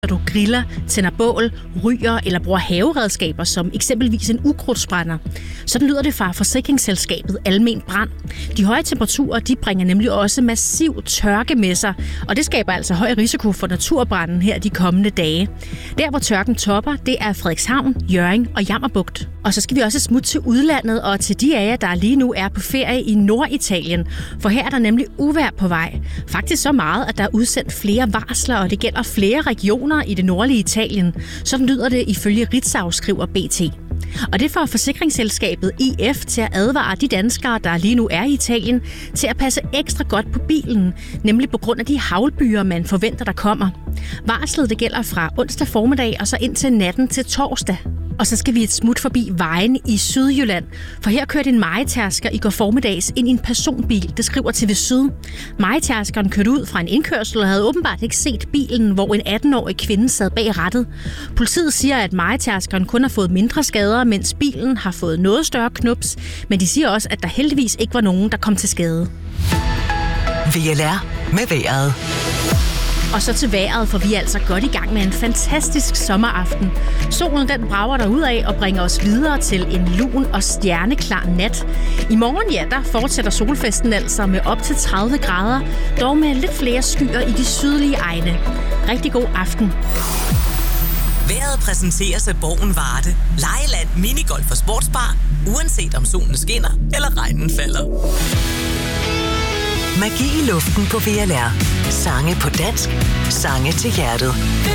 du griller, tænder bål, ryger eller bruger haveredskaber som eksempelvis en ukrudtsbrænder. Sådan lyder det fra forsikringsselskabet Almen Brand. De høje temperaturer de bringer nemlig også massiv tørke med sig, og det skaber altså høj risiko for naturbranden her de kommende dage. Der hvor tørken topper, det er Frederikshavn, Hjørring og Jammerbugt. Og så skal vi også smutte til udlandet og til de af jer, der lige nu er på ferie i Norditalien, for her er der nemlig uvejr på vej. Faktisk så meget, at der er udsendt flere varsler, og det gælder flere regioner i det nordlige Italien. Sådan lyder det ifølge Ritzau, skriver BT. Og det får forsikringsselskabet IF til at advare de danskere, der lige nu er i Italien, til at passe ekstra godt på bilen, nemlig på grund af de haglbyer, man forventer, der kommer. Varslet det gælder fra onsdag formiddag og så ind til natten til torsdag. Og så skal vi et smut forbi vejen i Sydjylland, for her kørte en mejetærsker i går formiddags ind i en personbil, det skriver TV Syd. Mejetærskeren kørte ud fra en indkørsel og havde åbenbart ikke set bilen, hvor en 18-årig kvinde sad bag rattet. Politiet siger, at mejetærskeren kun har fået mindre skader, mens bilen har fået noget større knups, men de siger også, at der heldigvis ikke var nogen, der kom til skade. VLR med vejret. Og så til vejret, for vi er altså godt i gang med en fantastisk sommeraften. Solen den brager derudad og bringer os videre til en lun og stjerneklar nat. I morgen, ja, der fortsætter solfesten altså med op til 30 grader, dog med lidt flere skyer i de sydlige egne. Rigtig god aften. Vejret præsenteres af Borgen Varde. Lejeland, minigolf og sportsbar. Uanset om solen skinner eller regnen falder. Magi i luften på VLR. Sange på dansk. Sange til hjertet.